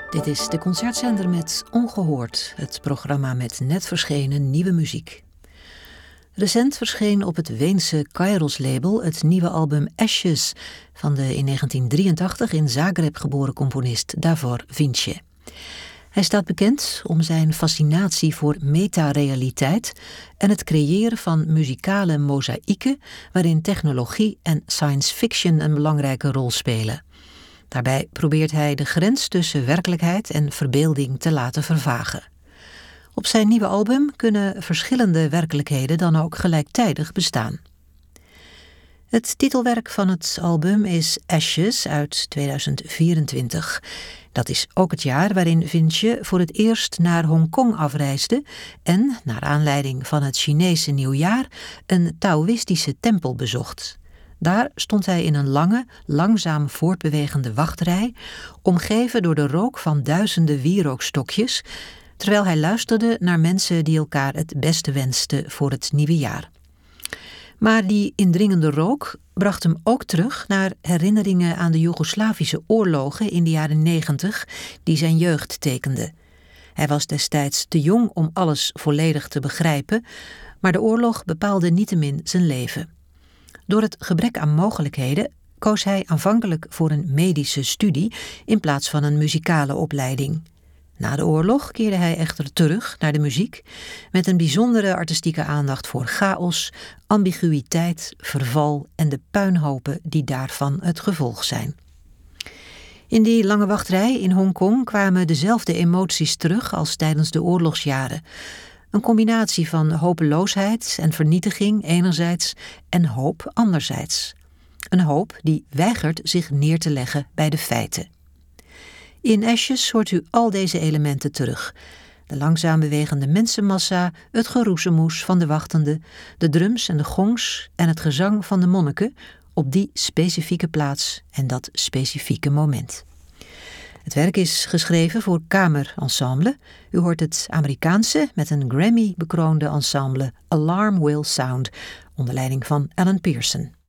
Dit is de concertzender met Ongehoord, het programma met net verschenen nieuwe muziek. Recent verscheen op het Weense Kairos-label het nieuwe album Ashes van de in 1983 in Zagreb geboren componist Davor Vince. Hij staat bekend om zijn fascinatie voor metarealiteit en het creëren van muzikale mozaïeken waarin technologie en science fiction een belangrijke rol spelen. Daarbij probeert hij de grens tussen werkelijkheid en verbeelding te laten vervagen. Op zijn nieuwe album kunnen verschillende werkelijkheden dan ook gelijktijdig bestaan. Het titelwerk van het album is Ashes uit 2024. Dat is ook het jaar waarin Vince voor het eerst naar Hongkong afreisde en, naar aanleiding van het Chinese nieuwjaar, een Taoïstische tempel bezocht. Daar stond hij in een lange, langzaam voortbewegende wachtrij, omgeven door de rook van duizenden wierookstokjes, terwijl hij luisterde naar mensen die elkaar het beste wensten voor het nieuwe jaar. Maar die indringende rook bracht hem ook terug naar herinneringen aan de Joegoslavische oorlogen in de jaren 90 die zijn jeugd tekenden. Hij was destijds te jong om alles volledig te begrijpen, maar de oorlog bepaalde niettemin zijn leven. Door het gebrek aan mogelijkheden koos hij aanvankelijk voor een medische studie in plaats van een muzikale opleiding. Na de oorlog keerde hij echter terug naar de muziek met een bijzondere artistieke aandacht voor chaos, ambiguïteit, verval en de puinhopen die daarvan het gevolg zijn. In die lange wachtrij in Hongkong kwamen dezelfde emoties terug als tijdens de oorlogsjaren. Een combinatie van hopeloosheid en vernietiging enerzijds en hoop anderzijds. Een hoop die weigert zich neer te leggen bij de feiten. In Ashes hoort u al deze elementen terug. De langzaam bewegende mensenmassa, het geroezemoes van de wachtenden, de drums en de gongs en het gezang van de monniken op die specifieke plaats en dat specifieke moment. Het werk is geschreven voor kamerensemble. U hoort het Amerikaanse met een Grammy bekroonde ensemble Alarm Will Sound onder leiding van Alan Pearson.